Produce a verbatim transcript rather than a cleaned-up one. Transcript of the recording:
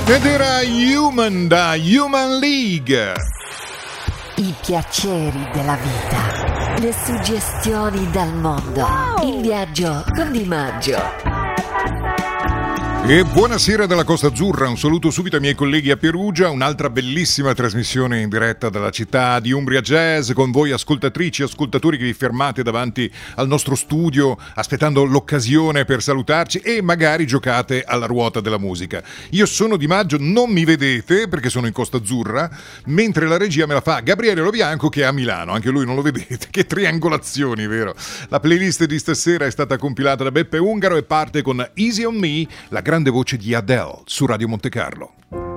Ed era Human da Human League. I piaceri della vita, le suggestioni dal mondo, wow. Il viaggio con Di Maggio. E buonasera dalla Costa Azzurra, un saluto subito ai miei colleghi a Perugia, un'altra bellissima trasmissione in diretta dalla città di Umbria Jazz, con voi ascoltatrici e ascoltatori che vi fermate davanti al nostro studio aspettando l'occasione per salutarci e magari giocate alla ruota della musica. Io sono Di Maggio, non mi vedete perché sono in Costa Azzurra, mentre la regia me la fa Gabriele Lobianco che è a Milano, anche lui non lo vedete, che triangolazioni, vero? La playlist di stasera è stata compilata da Beppe Ungaro e parte con Easy on Me, la grande voce di Adele su Radio Monte Carlo.